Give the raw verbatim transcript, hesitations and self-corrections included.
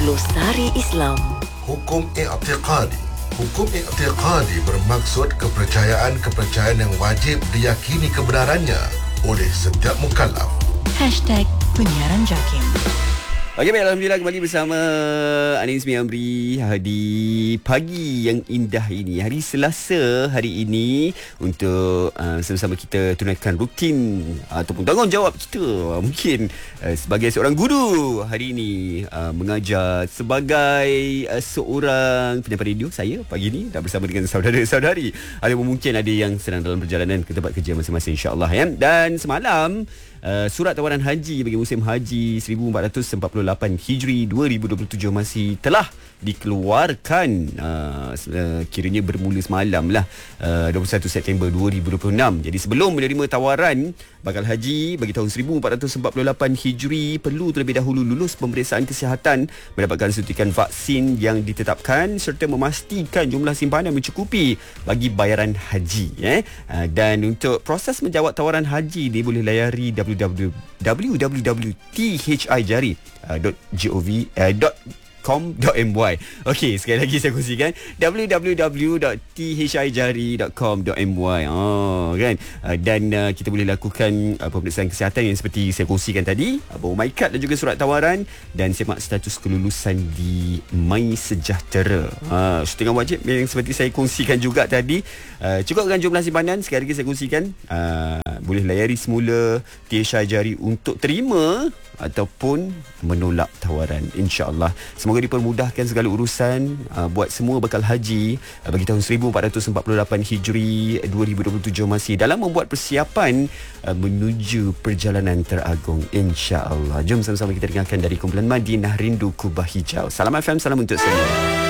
Glosari Islam. Hukum i'tiqadi. Hukum i'tiqadi bermaksud kepercayaan-kepercayaan yang wajib diyakini kebenarannya oleh setiap mukallaf. Hashtag Penyiaran Jakim. Okey, baik, Alhamdulillah kembali bersama Anis Mi Amri di pagi yang indah ini. Hari Selasa hari ini untuk uh, sama-sama kita tunaikan rutin ataupun tanggungjawab kita. Mungkin uh, sebagai seorang guru hari ini uh, mengajar sebagai uh, seorang penyampai radio. Saya pagi ini dah bersama dengan saudara-saudari. Ada mungkin ada yang sedang dalam perjalanan ke tempat kerja masing-masing, insya-Allah ya. Dan semalam Uh, surat tawaran haji bagi musim haji seribu empat ratus empat puluh lapan Hijri dua ribu dua puluh tujuh masih telah dikeluarkan, uh, uh, kiranya bermula semalam lah, uh, dua puluh satu September dua ribu dua puluh enam. Jadi sebelum menerima tawaran bakal haji bagi tahun seribu empat ratus empat puluh lapan Hijri, perlu terlebih dahulu lulus pemeriksaan kesihatan, mendapatkan suntikan vaksin yang ditetapkan serta memastikan jumlah simpanan mencukupi bagi bayaran haji eh. uh, Dan untuk proses menjawab tawaran haji ni boleh layari w w w dot t h i jari dot gov dot com dot my. Okey, sekali lagi saya kongsikan w w w dot t h i jari dot com dot my. Oh, kan? Uh, dan uh, kita boleh lakukan uh, pemeriksaan kesihatan yang seperti saya kongsikan tadi, uh, bawa MyCard dan juga surat tawaran, dan semak status kelulusan di MySejahtera. Uh, syutingan wajib yang seperti saya kongsikan juga tadi. Uh, cukupkan jumlah simpanan, sekali lagi saya kongsikan. Uh, boleh layari semula T H I Jari untuk terima ataupun menolak tawaran, insya-Allah. Semoga dipermudahkan segala urusan uh, buat semua bakal haji uh, bagi tahun seribu empat ratus empat puluh lapan Hijri dua ribu dua puluh tujuh masih dalam membuat persiapan uh, menuju perjalanan teragung, insya-Allah. Jom sama-sama kita dengarkan dari kumpulan Madinah Rindu Kubah Hijau. Salam F M, salam untuk semua.